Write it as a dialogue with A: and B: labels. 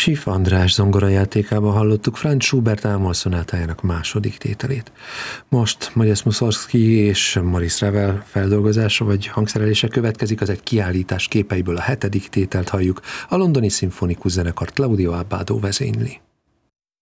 A: Schiff András zongorajátékában hallottuk Franz Schubert ámolszonátájának második tételét. Most Matyas Mussorgsky és Maurice Ravel feldolgozása vagy hangszerelése következik, az egy kiállítás képeiből a hetedik tételt halljuk, a londoni szimfonikus zenekar Claudio Abbado vezényli.